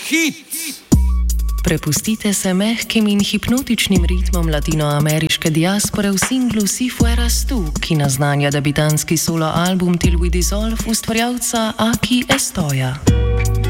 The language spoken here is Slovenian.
hit! Prepustite se mehkim in hipnotičnim ritmom latinoameriške diaspore v singlu Si Fueras Tu, ki naznanja debitanski solo album Till We Dissolve ustvarjalca Aki Estoja.